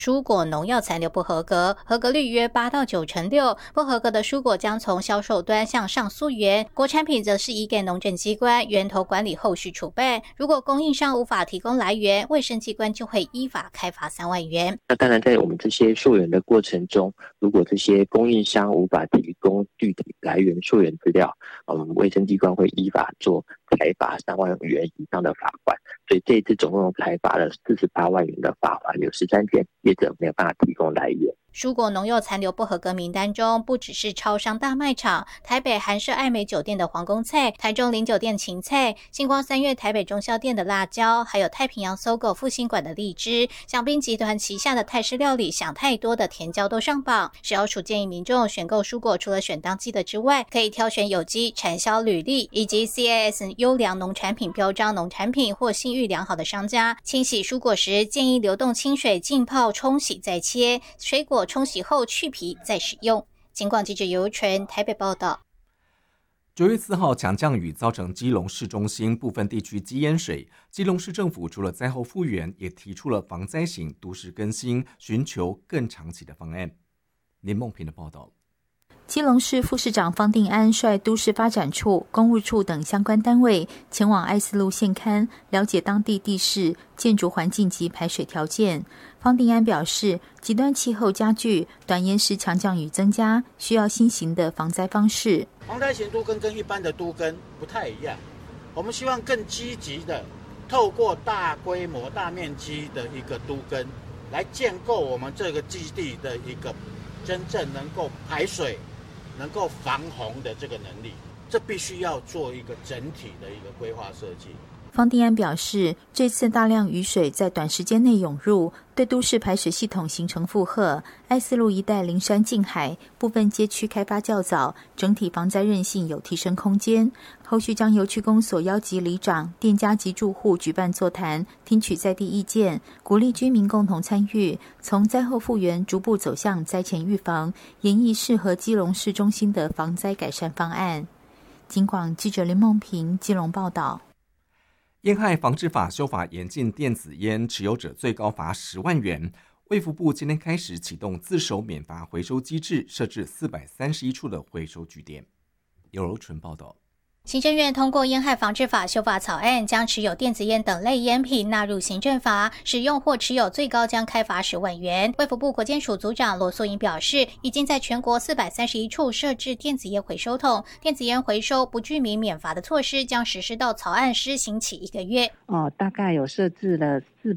蔬果农药残留不合格，合格率约8到9%，不合格的蔬果将从销售端向上溯源，国产品则是移给农政机关源头管理后续储备。如果供应商无法提供来源，卫生机关就会依法开罚3万元。 那当然在我们这些溯源的过程中，如果这些供应商无法提供具体来源溯源资料，卫生机关会依法做开罚3万元以上的罚款。所以这一次总共开罚了48万元的罚款，有13件业者没有办法提供来源。 蔬果农药残留不合格名单中，不只是超商大卖场、台北韩舍爱美酒店的皇宫菜、台中林酒店芹菜、星光三月台北中校店的辣椒，还有太平洋搜狗复兴馆的荔枝，享宾集团旗下的泰式料理想太多的甜椒都上榜。食药署建议民众选购蔬果，除了选当季的之外，可以挑选有机、产销履历以及 CIS 优良农产品标章农产品或信誉良好的商家。清洗蔬果时，建议流动清水浸泡冲洗再切，水果冲洗后去皮再使用。警广记者尤纯台北报道。 9月4号强降雨造成基隆市中心部分地区积淹水，基隆市政府除了灾后复原，也提出了防灾型都市更新，寻求更长期的方案。林梦平的报道。 基隆市副市长方定安率都市发展处、公务处等相关单位前往爱思路现勘，了解当地地势、建筑环境及排水条件。方定安表示，极端气候加剧，短延时强降雨增加，需要新型的防灾方式。 防灾型都更跟一般的都更不太一样，我们希望更积极的透过大规模、大面积的一个都更，来建构我们这个基地的一个真正能够排水、能够防洪的这个能力，这必须要做一个整体的一个规划设计。 方定安表示，这次大量雨水在短时间内涌入，对都市排水系统形成负荷。爱思路一带临山近海，部分街区开发较早，整体防灾韧性有提升空间。后续将由区公所邀集里长、店家及住户举办座谈，听取在地意见，鼓励居民共同参与，从灾后复原逐步走向灾前预防，研议适合基隆市中心的防灾改善方案。警广记者林梦平基隆报道。 烟害防治法修法严禁电子烟持有者最高罚10万元。卫福部今天开始启动自首免罚回收机制，设置431处的回收据点。尤柔纯报道。 行政院通过烟害防治法修法草案，将持有电子烟等类烟品纳入行政罚，使用或持有最高将开罚10万元。卫福部国健署组长罗素英表示，已经在全国431处设置电子烟回收桶，电子烟回收不具名免罚的措施将实施到草案施行起1个月。 大概有设置了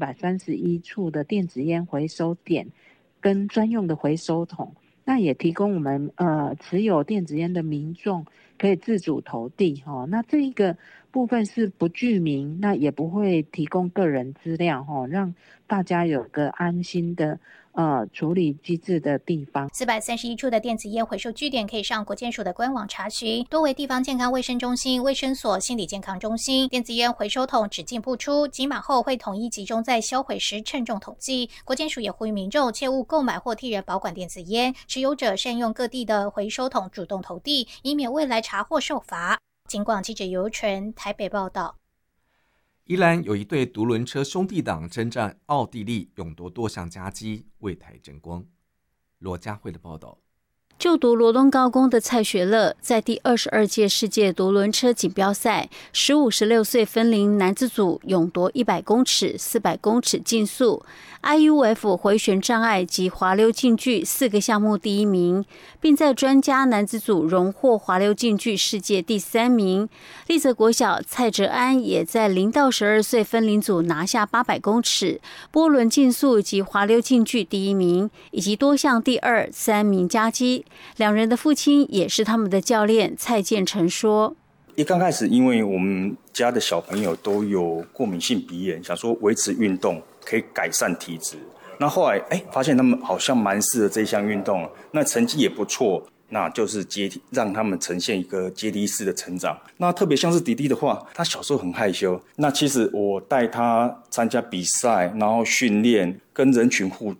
431处的电子烟回收点跟专用的回收桶，那也提供我们持有电子烟的民众可以自主投递那这一个部分是不具名，那也不会提供个人资料让大家有个安心的处理机制的地方。 431处的电子烟回收据点可以上国健署的官网查询，多为地方健康卫生中心、卫生所、心理健康中心。电子烟回收桶只进不出，集码后会统一集中在销毁时称重统计。国健署也呼吁民众切勿购买或替人保管电子烟，持有者善用各地的回收桶主动投递，以免未来查获受罚。警广记者尤纯台北报道。 宜兰有一对独轮车兄弟党征战奥地利，勇夺多项佳绩，为台争光。罗佳慧的报道。 就读罗东高工的蔡学乐，在第22届世界独轮车锦标赛15、16岁分龄男子组勇夺100公尺、400公尺竞速、IUF 回旋障碍及滑溜竞距4个项目第1名，并在专家男子组荣获滑溜竞距世界第3名。立泽国小蔡哲安也在0到12岁分龄组拿下800公尺、波轮竞速及滑溜竞距第1名，以及多项第2、3名佳绩。两人的父亲也是他们的教练蔡建成说， 刚开始因为我们家的小朋友都有过敏性鼻炎，想说维持运动可以改善体质，那后来发现他们好像蛮适合这项运动，那成绩也不错，那就是让他们呈现一个阶梯式的成长。那特别像是弟弟的话，他小时候很害羞，那其实我带他参加比赛，然后训练跟人群互动，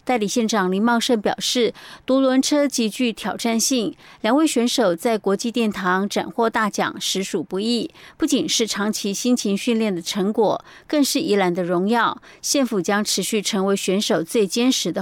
代理县长林茂盛表示，独轮车极具挑战性，2位选手在国际殿堂斩获大奖实属不易，不仅是长期辛勤训练的成果，更是宜兰的荣耀。县府将持续成为选手最坚实的